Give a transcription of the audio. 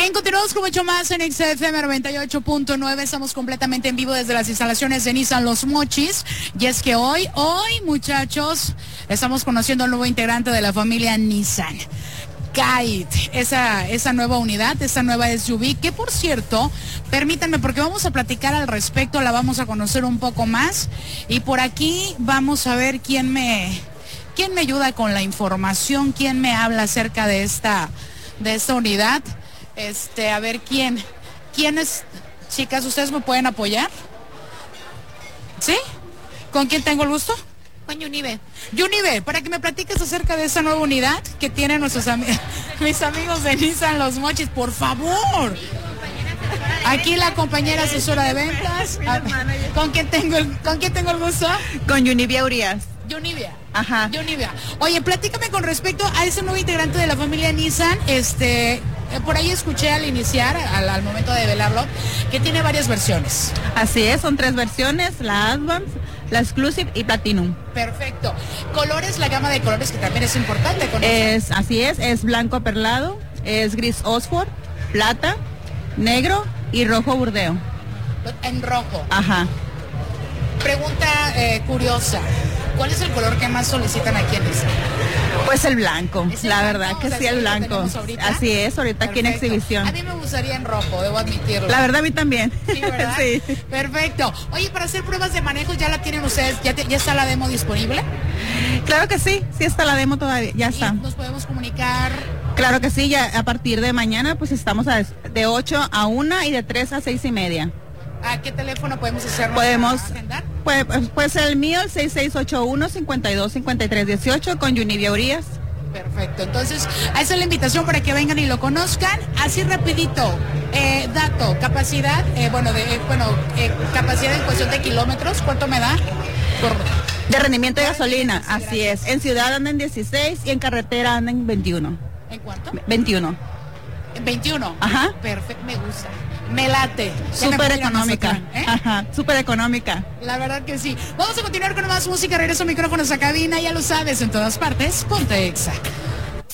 Bien, continuamos con mucho más en XFM 98.9. Estamos completamente en vivo desde las instalaciones de Nissan Los Mochis. Y es que hoy, muchachos, estamos conociendo al nuevo integrante de la familia Nissan. Kite, esa nueva unidad, esa nueva SUV, que por cierto, permítanme, porque vamos a platicar al respecto, la vamos a conocer un poco más. Y por aquí vamos a ver quién me ayuda con la información, quién me habla acerca de esta unidad. A ver quién es. Chicas, ¿ustedes me pueden apoyar? ¿Sí? ¿Con quién tengo el gusto? Con Yunive. Yunive, para que me platiques acerca de esa nueva unidad que tienen mis amigos de Nissan Los Mochis, por favor. Aquí la compañera asesora de ventas. ¿Con quién tengo el gusto? Con Yunivia Urias. Yunivia. Ajá. Yunivia. Oye, platícame con respecto a ese nuevo integrante de la familia Nissan. Por ahí escuché al iniciar, al momento de velarlo, que tiene varias versiones. Así es, son 3 versiones, la Advance, la Exclusive y Platinum. Perfecto. Colores, la gama de colores que también es importante conocer. Así es blanco perlado, es gris Oxford, plata, negro y rojo burdeo. En rojo. Ajá. Pregunta curiosa. ¿Cuál es el color que más solicitan aquí en Nissan? Pues el blanco, la verdad que o sea, sí, el blanco. Así es, ahorita aquí en exhibición. A mí me gustaría en rojo, debo admitirlo. La verdad a mí también. Sí, ¿verdad? Sí. Perfecto. Oye, para hacer pruebas de manejo, ¿ya la tienen ustedes? ¿Ya está la demo disponible? Claro que sí está la demo todavía, ya está. ¿Nos podemos comunicar? Claro que sí, ya a partir de mañana pues estamos de 8 a 1 y de 3 a 6:30. ¿A qué teléfono podemos hacerlo? Podemos agendar? Pues el mío, el 6681-525318 con Yunivia Urias. Perfecto, entonces esa es la invitación para que vengan y lo conozcan. Así rapidito, dato, capacidad, capacidad en cuestión de kilómetros, ¿cuánto me da? De rendimiento de gasolina, así es. En ciudad andan en 16 y en carretera andan en 21. ¿En cuánto? 21. ¿En 21? Ajá. Perfecto, me gusta. Me late. Súper económica. Ajá, súper económica. La verdad que sí. Vamos a continuar con más música. Regreso micrófonos a cabina, ya lo sabes, en todas partes. Ponte Exa.